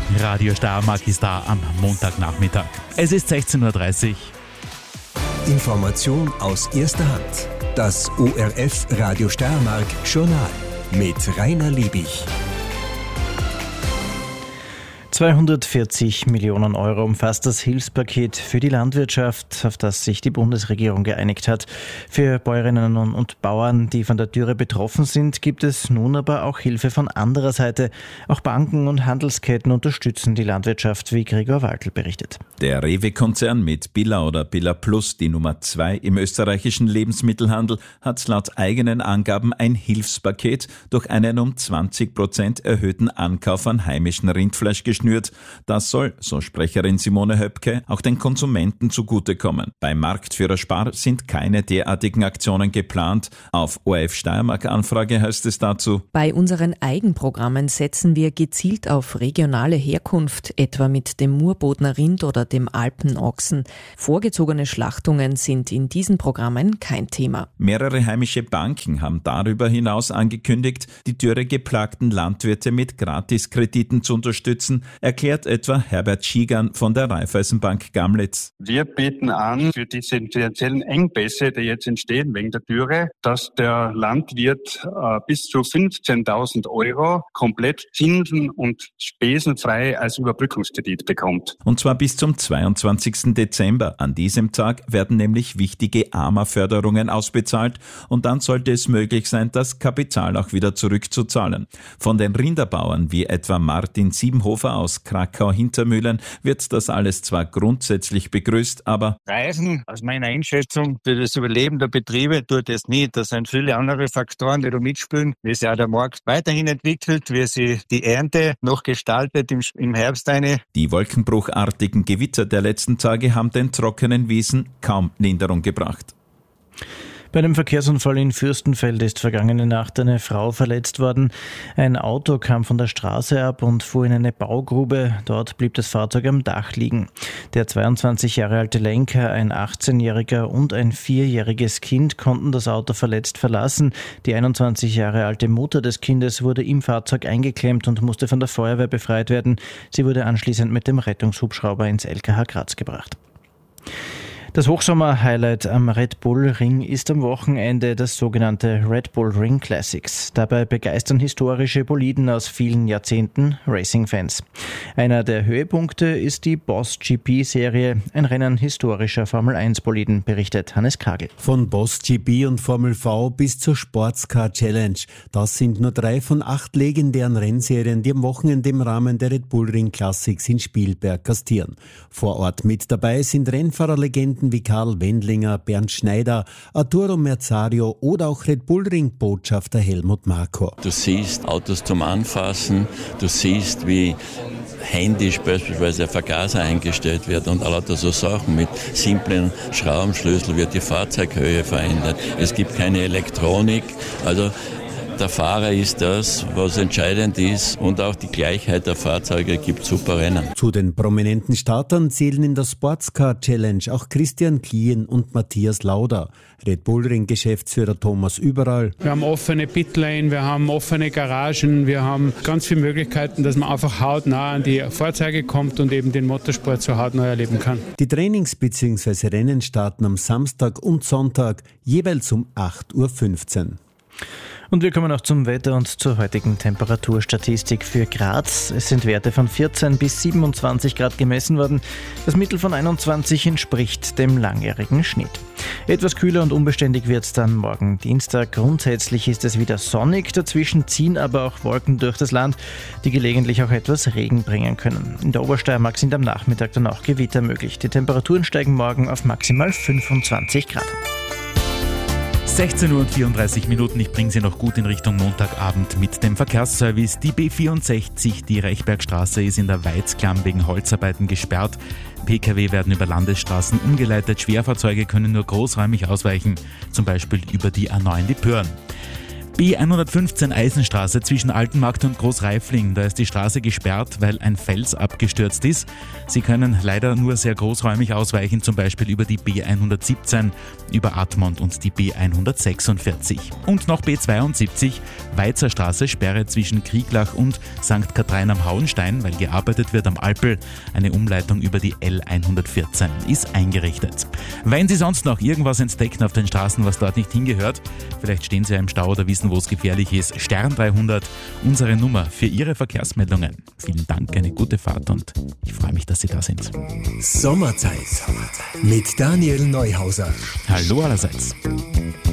Radio Steiermark ist da am Montagnachmittag. Es ist 16.30 Uhr. Information aus erster Hand. Das ORF Radio Steiermark Journal mit Rainer Liebig. 240 Millionen Euro umfasst das Hilfspaket für die Landwirtschaft, auf das sich die Bundesregierung geeinigt hat. Für Bäuerinnen und Bauern, die von der Dürre betroffen sind, gibt es nun aber auch Hilfe von anderer Seite. Auch Banken und Handelsketten unterstützen die Landwirtschaft, wie Gregor Waltl berichtet. Der Rewe-Konzern mit Billa oder Billa Plus, die Nummer 2 im österreichischen Lebensmittelhandel, hat laut eigenen Angaben ein Hilfspaket durch einen um 20% erhöhten Ankauf an heimischem Rindfleisch geschnürt. Das soll, so Sprecherin Simone Höpke, auch den Konsumenten zugutekommen. Beim Marktführer Spar sind keine derartigen Aktionen geplant. Auf ORF Steiermark Anfrage heißt es dazu: Bei unseren Eigenprogrammen setzen wir gezielt auf regionale Herkunft, etwa mit dem Murbodner Rind oder dem Alpenochsen. Vorgezogene Schlachtungen sind in diesen Programmen kein Thema. Mehrere heimische Banken haben darüber hinaus angekündigt, die dürregeplagten Landwirte mit Gratiskrediten zu unterstützen, erklärt etwa Herbert Schiegern von der Raiffeisenbank Gamlitz. Wir bieten an, für diese finanziellen Engpässe, die jetzt entstehen wegen der Dürre, dass der Landwirt bis zu 15.000 Euro komplett zinsen- und spesenfrei als Überbrückungskredit bekommt. Und zwar bis zum 22. Dezember. An diesem Tag werden nämlich wichtige AMA-Förderungen ausbezahlt und dann sollte es möglich sein, das Kapital auch wieder zurückzuzahlen. Von den Rinderbauern wie etwa Martin Siebenhofer aus Krakau-Hintermühlen wird das alles zwar grundsätzlich begrüßt, aber Reichen, aus meiner Einschätzung, für das Überleben der Betriebe tut es nicht. Das sind viele andere Faktoren, die da mitspielen, wie sich auch der Markt weiterhin entwickelt, wie sich die Ernte noch gestaltet im Herbst eine. Die wolkenbruchartigen Gewitter der letzten Tage haben den trockenen Wiesen kaum Linderung gebracht. Bei einem Verkehrsunfall in Fürstenfeld ist vergangene Nacht eine Frau verletzt worden. Ein Auto kam von der Straße ab und fuhr in eine Baugrube. Dort blieb das Fahrzeug am Dach liegen. Der 22 Jahre alte Lenker, ein 18-jähriger und ein 4-jähriges Kind konnten das Auto verletzt verlassen. Die 21 Jahre alte Mutter des Kindes wurde im Fahrzeug eingeklemmt und musste von der Feuerwehr befreit werden. Sie wurde anschließend mit dem Rettungshubschrauber ins LKH Graz gebracht. Das Hochsommer-Highlight am Red Bull Ring ist am Wochenende das sogenannte Red Bull Ring Classics. Dabei begeistern historische Boliden aus vielen Jahrzehnten Racing-Fans. Einer der Höhepunkte ist die Boss GP-Serie, ein Rennen historischer Formel-1-Boliden, berichtet Hannes Kagel. Von Boss GP und Formel V bis zur Sportscar Challenge. Das sind nur 3 von 8 legendären Rennserien, die am Wochenende im Rahmen der Red Bull Ring Classics in Spielberg gastieren. Vor Ort mit dabei sind Rennfahrerlegenden wie Karl Wendlinger, Bernd Schneider, Arturo Merzario oder auch Red Bull Ring Botschafter Helmut Marko. Du siehst Autos zum Anfassen, du siehst, wie händisch beispielsweise ein Vergaser eingestellt wird und lauter so Sachen. Mit simplen Schraubenschlüssel wird die Fahrzeughöhe verändert. Es gibt keine Elektronik, also der Fahrer ist das, was entscheidend ist, und auch die Gleichheit der Fahrzeuge gibt super Rennen. Zu den prominenten Startern zählen in der Sportscar Challenge auch Christian Klien und Matthias Lauder. Red Bull Ring Geschäftsführer Thomas Überall. Wir haben offene Pitlane, wir haben offene Garagen, wir haben ganz viele Möglichkeiten, dass man einfach hautnah an die Fahrzeuge kommt und eben den Motorsport so hautnah erleben kann. Die Trainings- bzw. Rennen starten am Samstag und Sonntag jeweils um 8.15 Uhr. Und wir kommen noch zum Wetter und zur heutigen Temperaturstatistik für Graz. Es sind Werte von 14 bis 27 Grad gemessen worden. Das Mittel von 21 entspricht dem langjährigen Schnitt. Etwas kühler und unbeständig wird es dann morgen Dienstag. Grundsätzlich ist es wieder sonnig, dazwischen ziehen aber auch Wolken durch das Land, die gelegentlich auch etwas Regen bringen können. In der Obersteiermark sind am Nachmittag dann auch Gewitter möglich. Die Temperaturen steigen morgen auf maximal 25 Grad. 16:34 Uhr. Ich bringe Sie noch gut in Richtung Montagabend mit dem Verkehrsservice. Die B64, die Rechbergstraße, ist in der Weizklamm wegen Holzarbeiten gesperrt. Pkw werden über Landesstraßen umgeleitet. Schwerfahrzeuge können nur großräumig ausweichen, zum Beispiel über die A9 die Pöhren. B115 Eisenstraße zwischen Altenmarkt und Großreifling. Da ist die Straße gesperrt, weil ein Fels abgestürzt ist. Sie können leider nur sehr großräumig ausweichen, zum Beispiel über die B117, über Admont und die B146. Und noch B72, Weizerstraße, Sperre zwischen Krieglach und St. Katharin am Hauenstein, weil gearbeitet wird am Alpel. Eine Umleitung über die L114 ist eingerichtet. Wenn Sie sonst noch irgendwas entdecken auf den Straßen, was dort nicht hingehört, vielleicht stehen Sie ja im Stau oder wissen, wo es gefährlich ist, Stern 300, unsere Nummer für Ihre Verkehrsmeldungen. Vielen Dank, eine gute Fahrt und ich freue mich, dass Sie da sind. Sommerzeit mit Daniel Neuhauser. Hallo allerseits.